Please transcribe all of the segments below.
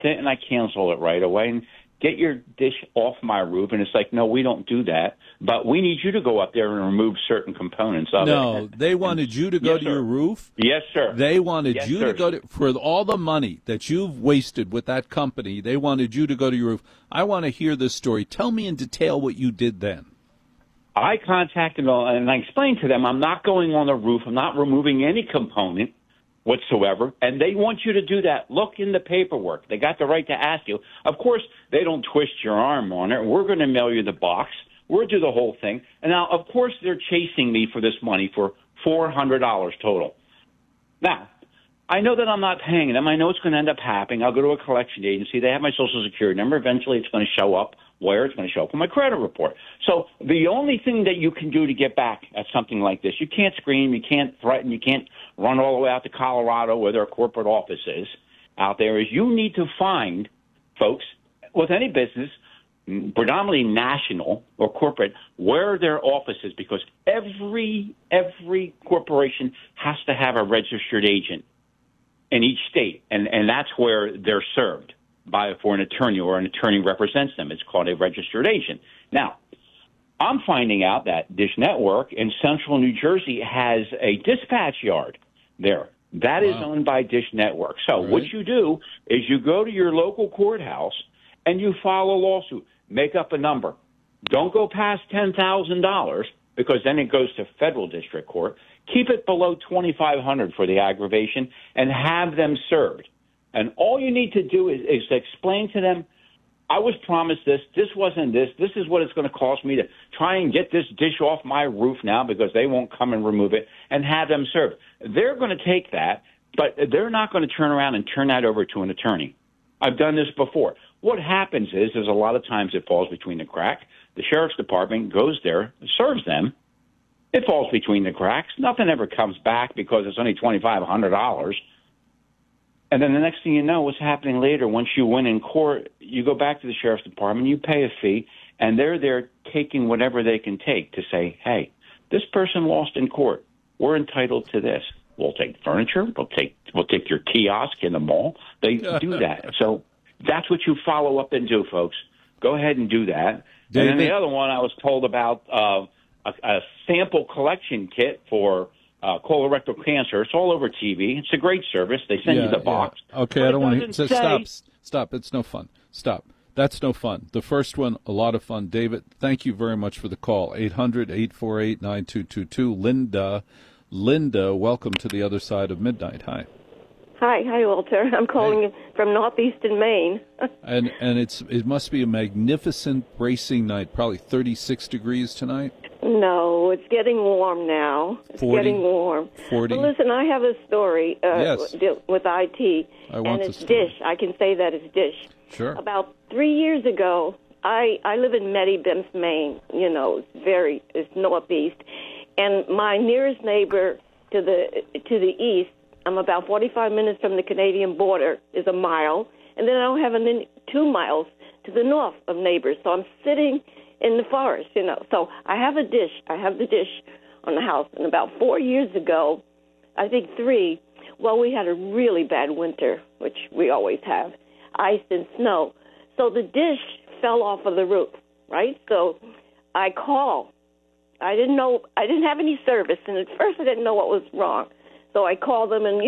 and I cancel it right away and get your dish off my roof. And it's like, no, we don't do that. But we need you to go up there and remove certain components of it. No, they wanted you to go to your roof? Yes, sir. They wanted you to go to, for all the money that you've wasted with that company, they wanted you to go to your roof. I want to hear this story. Tell me in detail what you did then. I contacted them, and I explained to them, I'm not going on the roof. I'm not removing any component whatsoever. And they want you to do that. Look in the paperwork. They got the right to ask you. Of course, they don't twist your arm on it. We're going to mail you the box. We'll do the whole thing. And now, of course, they're chasing me for this money for $400 total. Now, I know that I'm not paying them. I know it's going to end up happening. I'll go to a collection agency. They have my Social Security number. Eventually, it's going to show up where it's going to show up on my credit report. So the only thing that you can do to get back at something like this, you can't scream, you can't threaten, you can't run all the way out to Colorado where their corporate office is out there, is you need to find, folks, with any business, predominantly national or corporate, where their office is, because every corporation has to have a registered agent in each state, and that's where they're served for an attorney, or an attorney represents them. It's called a registered agent. Now, I'm finding out that Dish Network in central New Jersey has a dispatch yard there. That is owned by Dish Network. So what you do is you go to your local courthouse and you file a lawsuit. Make up a number. Don't go past $10,000, because then it goes to federal district court. Keep it below $2,500 for the aggravation and have them served. And all you need to do is explain to them, I was promised this. This wasn't this. This is what it's going to cost me to try and get this dish off my roof now, because they won't come and remove it, and have them served. They're going to take that, but they're not going to turn around and turn that over to an attorney. I've done this before. What happens is a lot of times it falls between the cracks. The sheriff's department goes there, serves them. It falls between the cracks. Nothing ever comes back because it's only $2,500. And then the next thing you know, what's happening later, once you win in court, you go back to the sheriff's department, you pay a fee, and they're there taking whatever they can take to say, hey, this person lost in court. We're entitled to this. We'll take furniture. We'll take your kiosk in the mall. They do that. So that's what you follow up and do, folks. Go ahead and do that. David? And then the other one, I was told about a sample collection kit for colorectal cancer. It's all over TV. It's a great service. They send you the box. Yeah. Okay, I don't want to Stop. It's no fun. Stop. That's no fun. The first one, a lot of fun. David, thank you very much for the call. 800-848-9222. Linda, welcome to the other side of midnight. Hi. Hi, Walter. I'm calling from northeastern Maine. and it must be a magnificent racing night. Probably 36 degrees tonight. No, it's getting warm now. It's 40, getting warm. 40. But listen, I have a story with IT, and it's Dish. I can say that it's Dish. Sure. About 3 years ago, I live in Meadowbanks, Maine. You know, it's northeast, and my nearest neighbor to the east, I'm about 45 minutes from the Canadian border, is a mile, and then I don't have 2 miles to the north of neighbors. So I'm sitting in the forest, you know. So I have a dish. I have the dish on the house. And about 4 years ago, I think 3, we had a really bad winter, which we always have, ice and snow. So the dish fell off of the roof, right? So I call. I didn't have any service, and at first I didn't know what was wrong. So I called them, and,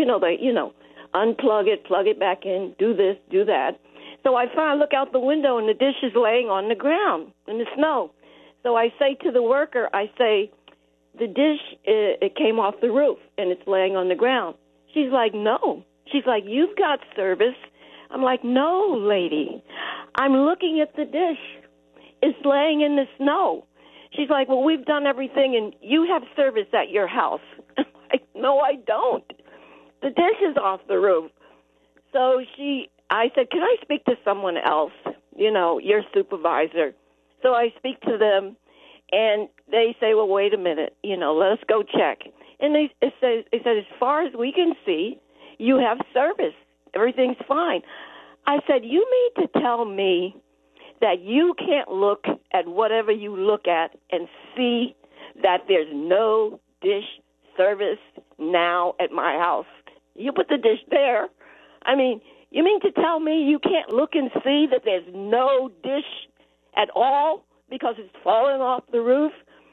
unplug it, plug it back in, do this, do that. So I finally look out the window, and the dish is laying on the ground in the snow. So I say to the worker, the dish, it came off the roof, and it's laying on the ground. She's like, no. She's like, you've got service. I'm like, no, lady. I'm looking at the dish. It's laying in the snow. She's like, well, we've done everything, and you have service at your house. I'm like, no, I don't. The dish is off the roof. So I said, can I speak to someone else, your supervisor? So I speak to them, and they say, well, wait a minute, let us go check. And they said, as far as we can see, you have service. Everything's fine. I said, you mean to tell me that you can't look at whatever you look at and see that there's no dish service now at my house? You put the dish there. I mean, You mean to tell me you can't look and see that there's no dish at all because it's fallen off the roof?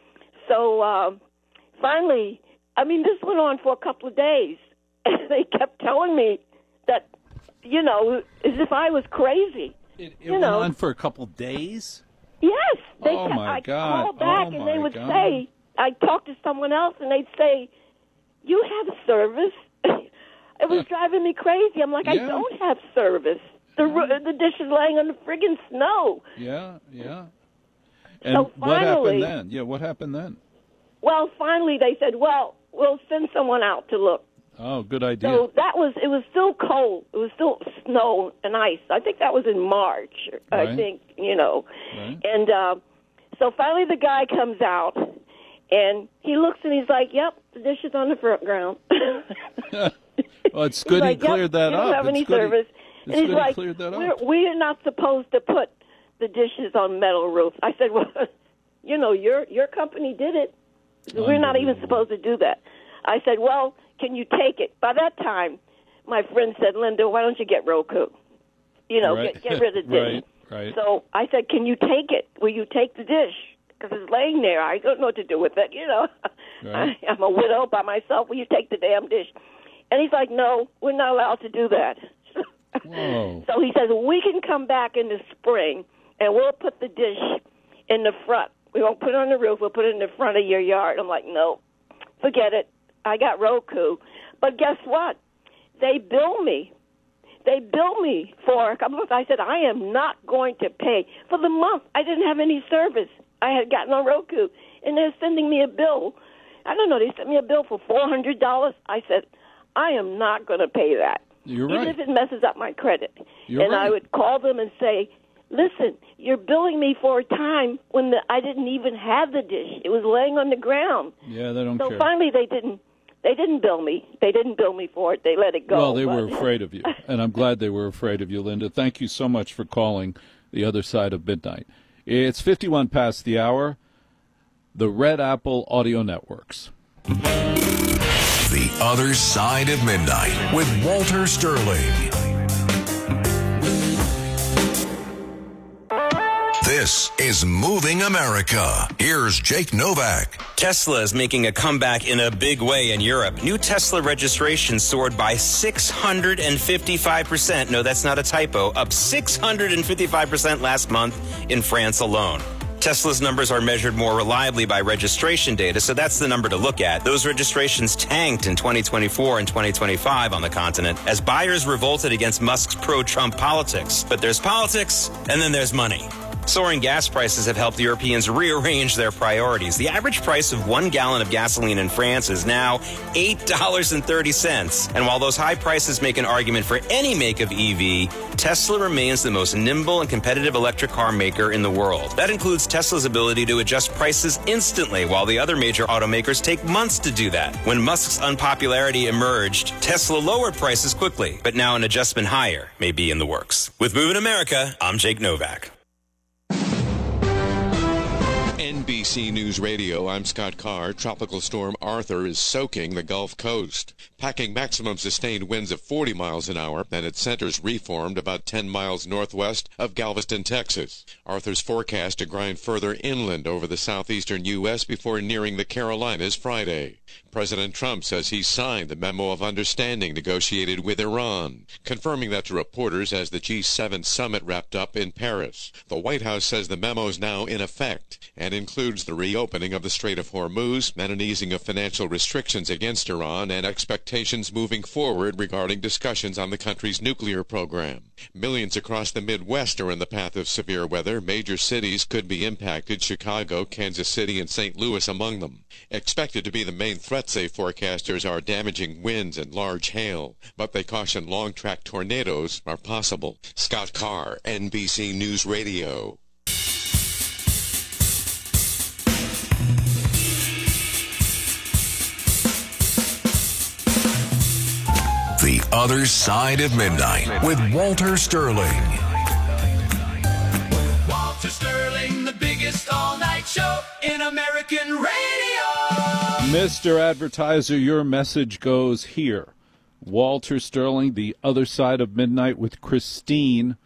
So finally, I mean, this went on for a couple of days. And they kept telling me that, you know, as if I was crazy. It went on for a couple of days? Yes. My God. I called back and they would say, I'd talk to someone else and they'd say, you have service. It was driving me crazy. I'm like, I don't have service. The dish is laying on the friggin' snow. Yeah. And so finally, what happened then? Yeah, what happened then? Well, finally they said, well, we'll send someone out to look. Oh, good idea. So it was still cold. It was still snow and ice. I think that was in March, right. I think, you know. Right. And so finally the guy comes out, and he looks and he's like, yep, the dish is on the front ground. Well, it's good he cleared that up. You don't have any service. And he's like, we're not supposed to put the dishes on metal roofs. I said, well, you know, your company did it. We're not even supposed to do that. I said, well, can you take it? By that time, my friend said, Linda, why don't you get Roku? You know, right. get rid of the dish. Right. So I said, can you take it? Will you take the dish? Because it's laying there. I don't know what to do with it, you know. Right. I'm a widow by myself. Will you take the damn dish? And he's like, no, we're not allowed to do that. Whoa. So he says, we can come back in the spring, and we'll put the dish in the front. We won't put it on the roof. We'll put it in the front of your yard. I'm like, no, forget it. I got Roku. But guess what? They bill me. They bill me for a couple of months. I said, I am not going to pay. For the month, I didn't have any service. I had gotten on Roku, and they're sending me a bill. I don't know. They sent me a bill for $400. I said, I am not going to pay that. You're Even right. if it messes up my credit. You're and right. I would call them and say, listen, you're billing me for a time when I didn't even have the dish. It was laying on the ground. Yeah, they don't care. So finally they didn't bill me. They didn't bill me for it. They let it go. Well, they were afraid of you, and I'm glad they were afraid of you, Linda. Thank you so much for calling the other side of midnight. It's 51 past the hour. The Red Apple Audio Networks. The Other Side of Midnight with Walter Sterling. This is Moving America. Here's Jake Novak. Tesla is making a comeback in a big way in Europe. New Tesla registrations soared by 655%. No, that's not a typo. Up 655% last month in France alone. Tesla's numbers are measured more reliably by registration data, so that's the number to look at. Those registrations tanked in 2024 and 2025 on the continent as buyers revolted against Musk's pro-Trump politics. But there's politics, and then there's money. Soaring gas prices have helped Europeans rearrange their priorities. The average price of 1 gallon of gasoline in France is now $8.30. And while those high prices make an argument for any make of EV, Tesla remains the most nimble and competitive electric car maker in the world. That includes Tesla's ability to adjust prices instantly, while the other major automakers take months to do that. When Musk's unpopularity emerged, Tesla lowered prices quickly, but now an adjustment higher may be in the works. With Moving America, I'm Jake Novak. NBC News Radio, I'm Scott Carr. Tropical storm Arthur is soaking the Gulf Coast, packing maximum sustained winds of 40 miles an hour, and its center's reformed about 10 miles northwest of Galveston, Texas. Arthur's forecast to grind further inland over the southeastern U.S. before nearing the Carolinas Friday. President Trump says he signed the memo of understanding negotiated with Iran, confirming that to reporters as the G7 summit wrapped up in Paris. The White House says the memo is now in effect and includes the reopening of the Strait of Hormuz and an easing of financial restrictions against Iran and expectations moving forward regarding discussions on the country's nuclear program. Millions across the Midwest are in the path of severe weather. Major cities could be impacted, Chicago, Kansas City, and St. Louis among them. Expected to be the main threat, say forecasters, are damaging winds and large hail, but they caution long-track tornadoes are possible. Scott Carr, NBC News Radio. The Other Side of Midnight with Walter Sterling. Walter Sterling, the biggest all-night show in American radio. Mr. Advertiser, your message goes here. Walter Sterling, The Other Side of Midnight with Christine